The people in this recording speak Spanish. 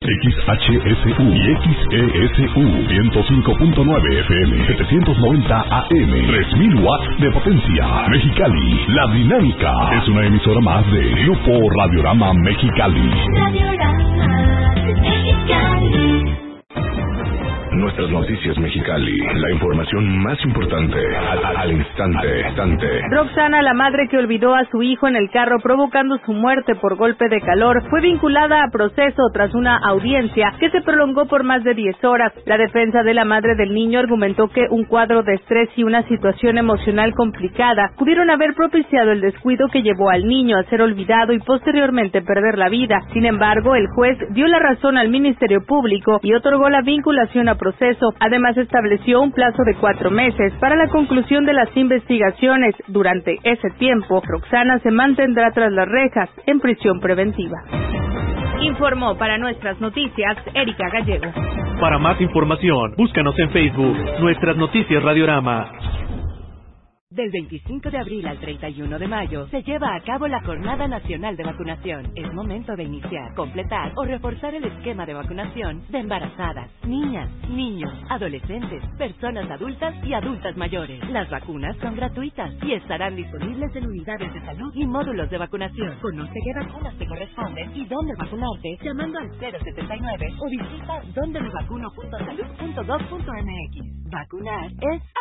XHSU y XESU 105.9 FM, 790 AM, 3000 watts de potencia. Mexicali, La Dinámica es una emisora más de Grupo Radiorama Mexicali. Radiorama Mexicali. Nuestras noticias Mexicali, la información más importante al instante. Roxana, la madre que olvidó a su hijo en el carro provocando su muerte por golpe de calor, fue vinculada a proceso tras una audiencia que se prolongó por más de 10 horas. La defensa de la madre del niño argumentó que un cuadro de estrés y una situación emocional complicada pudieron haber propiciado el descuido que llevó al niño a ser olvidado y posteriormente perder la vida. Sin embargo, el juez dio la razón al Ministerio Público y otorgó la vinculación a proceso. Además, estableció un plazo de 4 meses para la conclusión de las investigaciones. Durante ese tiempo, Roxana se mantendrá tras las rejas en prisión preventiva. Informó para Nuestras Noticias Erika Gallego. Para más información, búscanos en Facebook, Nuestras Noticias Radiorama. Del 25 de abril al 31 de mayo se lleva a cabo la Jornada Nacional de Vacunación. Es momento de iniciar, completar o reforzar el esquema de vacunación de embarazadas, niñas, niños, adolescentes, personas adultas y adultas mayores. Las vacunas son gratuitas y estarán disponibles en unidades de salud y módulos de vacunación. Conoce qué vacunas te corresponden y dónde vacunarte llamando al 079 o visita dondemevacuno.salud.gov.mx. Vacunar es